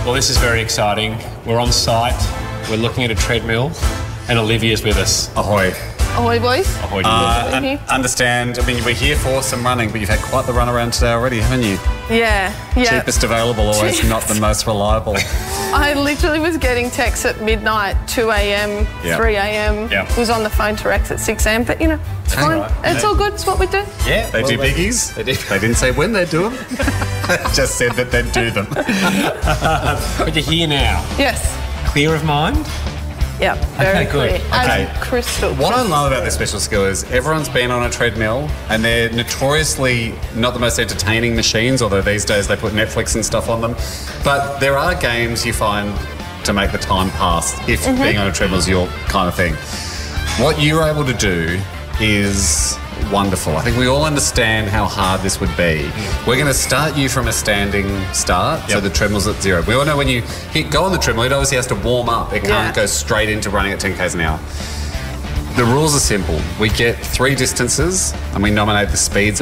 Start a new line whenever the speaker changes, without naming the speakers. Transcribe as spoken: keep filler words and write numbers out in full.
Well, this is very exciting. We're on site, we're looking at a treadmill, and Olivia's with us.
Ahoy.
Ahoy, boys.
Ahoy.
Uh, un understand, I mean, we're here for some running, but you've had quite the run around today already, haven't you?
Yeah, yeah.
Cheapest available, always
Cheapest.
not the most reliable.
I literally was getting texts at midnight, two a m,
Yep.
three a m
Yep.
Was on the phone to Rex at six a m But, you know, it's
Hang
fine.
on.
It's
They-
all good. It's what we do.
Yeah.
They
well,
do biggies.
They do.
They didn't say when they do them. They just said that they'd do them.
But you're here now.
Yes.
Clear of mind?
Yeah, very
Okay, good.
clear.
Okay.
As crystal.
What I love about this special skill is everyone's been on a treadmill and they're notoriously not the most entertaining machines, although these days they put Netflix and stuff on them. But there are games you find to make the time pass if
Mm-hmm.
being on a treadmill is your kind of thing. What you're able to do is wonderful. I think we all understand how hard this would be. We're going to start you from a standing start, so
Yep.
the treadmill's at zero. We all know when you hit go on the treadmill, it obviously has to warm up. It can't
Yeah.
go straight into running at ten kays an hour. The rules are simple. We get three distances and we nominate the speeds